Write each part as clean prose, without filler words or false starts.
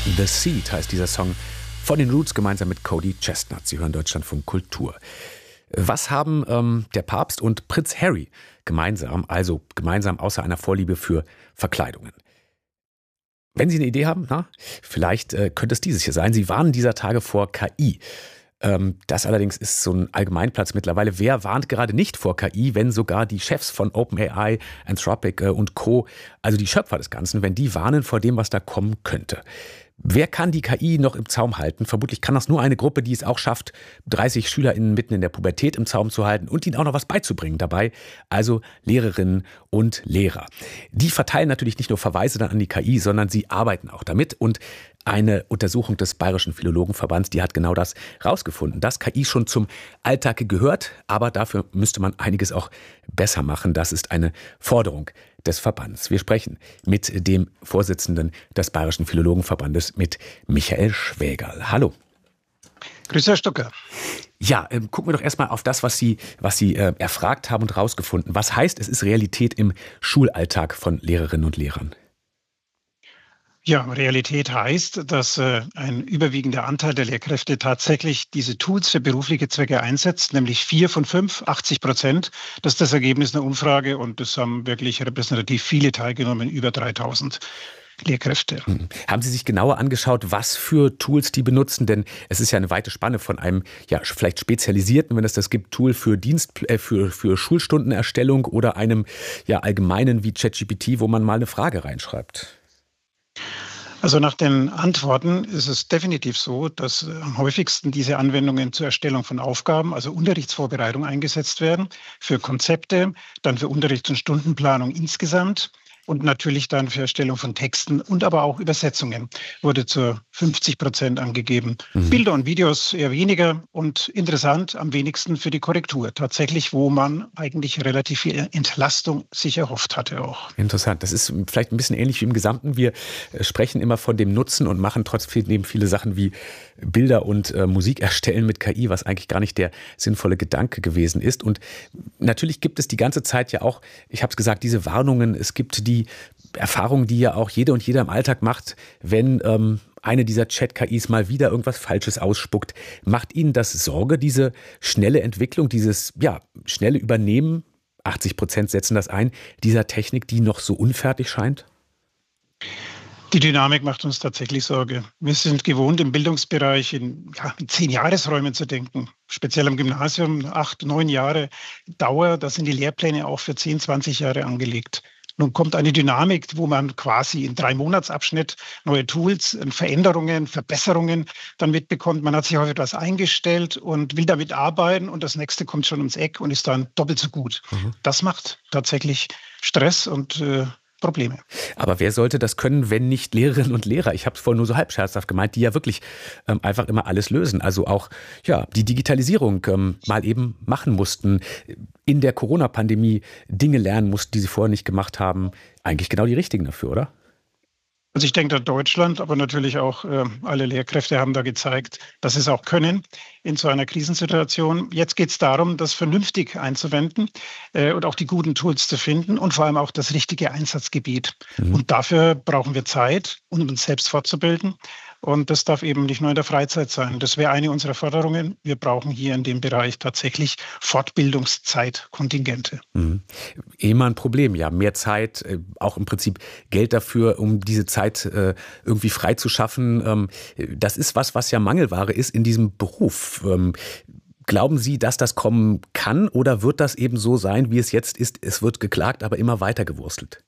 The Seed heißt dieser Song von den Roots gemeinsam mit Cody Chestnut. Sie hören Deutschlandfunk Kultur. Was haben der Papst und Prinz Harry gemeinsam, also gemeinsam außer einer Vorliebe für Verkleidungen? Wenn Sie eine Idee haben, vielleicht könnte es dieses hier sein. Sie warnen dieser Tage vor KI. Das allerdings ist so ein Allgemeinplatz mittlerweile. Wer warnt gerade nicht vor KI, wenn sogar die Chefs von OpenAI, Anthropic und Co., also die Schöpfer des Ganzen, wenn die warnen vor dem, was da kommen könnte? Wer kann die KI noch im Zaum halten? Vermutlich kann das nur eine Gruppe, die es auch schafft, 30 SchülerInnen mitten in der Pubertät im Zaum zu halten und ihnen auch noch was beizubringen dabei. Also Lehrerinnen und Lehrer. Die verteilen natürlich nicht nur Verweise dann an die KI, sondern sie arbeiten auch damit. Und eine Untersuchung des Bayerischen Philologenverbands, die hat genau das rausgefunden, dass KI schon zum Alltag gehört, aber dafür müsste man einiges auch besser machen. Das ist eine Forderung des Verbands. Wir sprechen mit dem Vorsitzenden des Bayerischen Philologenverbandes, mit Michael Schwägerl. Hallo. Grüß Herr Stucker. Ja, gucken wir doch erstmal auf das, was Sie erfragt haben und rausgefunden. Was heißt, es ist Realität im Schulalltag von Lehrerinnen und Lehrern? Ja, Realität heißt, dass ein überwiegender Anteil der Lehrkräfte tatsächlich diese Tools für berufliche Zwecke einsetzt, nämlich 4 von 5, 80%. Das ist das Ergebnis einer Umfrage und es haben wirklich repräsentativ viele teilgenommen, über 3000 Lehrkräfte. Haben Sie sich genauer angeschaut, was für Tools die benutzen? Denn es ist ja eine weite Spanne von einem vielleicht spezialisierten, wenn es das gibt, Tool für für Schulstundenerstellung oder einem allgemeinen wie ChatGPT, wo man mal eine Frage reinschreibt. Also nach den Antworten ist es definitiv so, dass am häufigsten diese Anwendungen zur Erstellung von Aufgaben, also Unterrichtsvorbereitung, eingesetzt werden, für Konzepte, dann für Unterrichts- und Stundenplanung insgesamt und natürlich dann für Erstellung von Texten und aber auch Übersetzungen wurde zu 50% angegeben. Bilder und Videos eher weniger und interessant am wenigsten für die Korrektur. Tatsächlich, wo man eigentlich relativ viel Entlastung sich erhofft hatte auch. Interessant. Das ist vielleicht ein bisschen ähnlich wie im Gesamten. Wir sprechen immer von dem Nutzen und machen trotzdem viele Sachen wie Bilder und Musik erstellen mit KI, was eigentlich gar nicht der sinnvolle Gedanke gewesen ist. Und natürlich gibt es die ganze Zeit ja auch, ich habe es gesagt, diese Warnungen. Es gibt die Erfahrungen, die ja auch jede und jeder im Alltag macht, wenn eine dieser Chat-KIs mal wieder irgendwas Falsches ausspuckt. Macht Ihnen das Sorge, diese schnelle Entwicklung, dieses schnelle Übernehmen, 80% setzen das ein, dieser Technik, die noch so unfertig scheint? Die Dynamik macht uns tatsächlich Sorge. Wir sind gewohnt, im Bildungsbereich in 10-Jahresräumen zu denken. Speziell am Gymnasium 8, 9 Jahre Dauer. Da sind die Lehrpläne auch für 10, 20 Jahre angelegt. Nun kommt eine Dynamik, wo man quasi in 3-Monatsabschnitt neue Tools, Veränderungen, Verbesserungen dann mitbekommt. Man hat sich auf etwas eingestellt und will damit arbeiten und das nächste kommt schon ums Eck und ist dann doppelt so gut. Das macht tatsächlich Stress und Probleme. Aber wer sollte das können, wenn nicht Lehrerinnen und Lehrer? Ich habe es vorhin nur so halb scherzhaft gemeint, die ja wirklich einfach immer alles lösen. Also auch die Digitalisierung mal eben machen mussten, in der Corona-Pandemie Dinge lernen mussten, die sie vorher nicht gemacht haben. Eigentlich genau die richtigen dafür, oder? Also ich denke, Deutschland, aber natürlich auch alle Lehrkräfte haben da gezeigt, dass sie es auch können in so einer Krisensituation. Jetzt geht es darum, das vernünftig einzuwenden und auch die guten Tools zu finden und vor allem auch das richtige Einsatzgebiet. Und dafür brauchen wir Zeit, um uns selbst fortzubilden. Und das darf eben nicht nur in der Freizeit sein. Das wäre eine unserer Forderungen. Wir brauchen hier in dem Bereich tatsächlich Fortbildungszeitkontingente. Immer ein Problem, mehr Zeit, auch im Prinzip Geld dafür, um diese Zeit irgendwie frei zu schaffen. Das ist was ja Mangelware ist in diesem Beruf. Glauben Sie, dass das kommen kann oder wird das eben so sein, wie es jetzt ist? Es wird geklagt, aber immer weiter gewurstelt.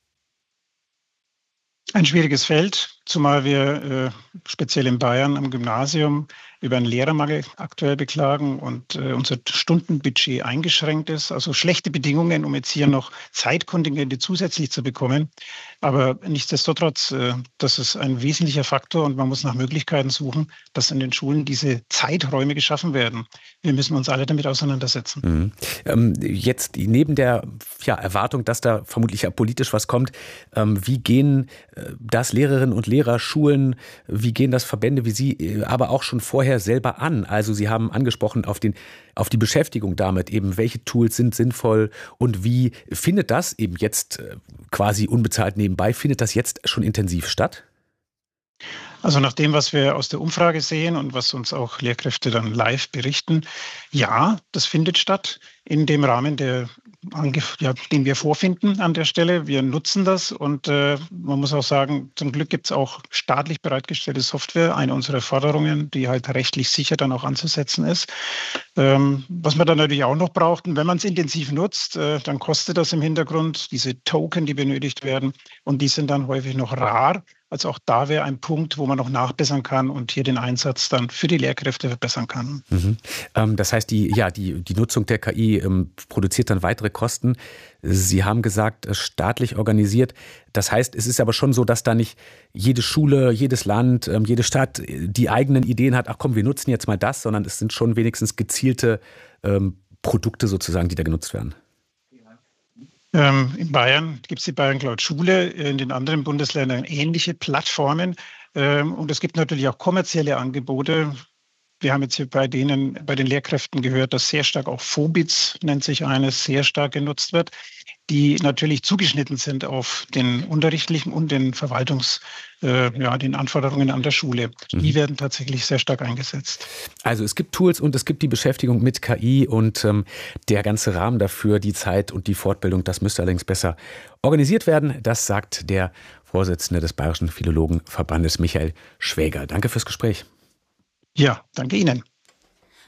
Ein schwieriges Feld, zumal wir speziell in Bayern am Gymnasium über einen Lehrermangel aktuell beklagen und unser Stundenbudget eingeschränkt ist. Also schlechte Bedingungen, um jetzt hier noch Zeitkontingente zusätzlich zu bekommen. Aber nichtsdestotrotz, das ist ein wesentlicher Faktor und man muss nach Möglichkeiten suchen, dass in den Schulen diese Zeiträume geschaffen werden. Wir müssen uns alle damit auseinandersetzen. Jetzt neben der Erwartung, dass da vermutlich ja politisch was kommt, wie gehen das Lehrerinnen und Lehrer, Schulen, wie gehen das Verbände wie Sie, aber auch schon vorher selber an? Also Sie haben angesprochen auf die Beschäftigung damit, eben welche Tools sind sinnvoll und wie findet das eben jetzt quasi unbezahlt nebenbei, findet das jetzt schon intensiv statt? Also nach dem, was wir aus der Umfrage sehen und was uns auch Lehrkräfte dann live berichten, ja, das findet statt in dem Rahmen, den wir vorfinden an der Stelle. Wir nutzen das und man muss auch sagen, zum Glück gibt es auch staatlich bereitgestellte Software, eine unserer Forderungen, die halt rechtlich sicher dann auch anzusetzen ist. Was man dann natürlich auch noch braucht, und wenn man es intensiv nutzt, dann kostet das im Hintergrund diese Token, die benötigt werden, und die sind dann häufig noch rar. Also auch da wäre ein Punkt, wo man noch nachbessern kann und hier den Einsatz dann für die Lehrkräfte verbessern kann. Mhm. Das heißt, die Nutzung der KI produziert dann weitere Kosten. Sie haben gesagt, staatlich organisiert. Das heißt, es ist aber schon so, dass da nicht jede Schule, jedes Land, jede Stadt die eigenen Ideen hat, ach komm, wir nutzen jetzt mal das, sondern es sind schon wenigstens gezielte Produkte sozusagen, die da genutzt werden. In Bayern gibt es die Bayern Cloud Schule, in den anderen Bundesländern ähnliche Plattformen. Und es gibt natürlich auch kommerzielle Angebote. Wir haben jetzt hier bei den Lehrkräften gehört, dass sehr stark auch Phobits, nennt sich eines, sehr stark genutzt wird, die natürlich zugeschnitten sind auf den unterrichtlichen und den den Anforderungen an der Schule. Die werden tatsächlich sehr stark eingesetzt. Also es gibt Tools und es gibt die Beschäftigung mit KI und der ganze Rahmen dafür, die Zeit und die Fortbildung, das müsste allerdings besser organisiert werden. Das sagt der Vorsitzende des Bayerischen Philologenverbandes, Michael Schwäger. Danke fürs Gespräch. Ja, danke Ihnen.